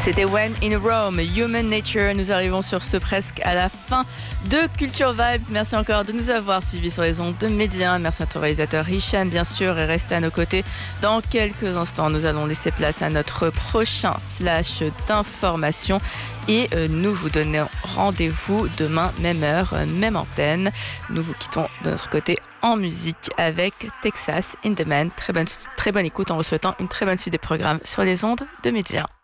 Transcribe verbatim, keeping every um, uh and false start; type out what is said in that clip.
C'était When in Rome, Human Nature. Nous arrivons sur ce presque à la fin de Culture Vibes. Merci encore de nous avoir suivis sur les ondes de Média. Merci à ton réalisateur Hicham, bien sûr, et restez à nos côtés. Dans quelques instants, nous allons laisser place à notre prochain flash d'information et euh, nous vous donnons rendez-vous demain, même heure, même antenne. Nous vous quittons de notre côté en musique avec Texas in the Man. Très bonne, très bonne écoute en vous souhaitant une très bonne suite des programmes sur les ondes de Média.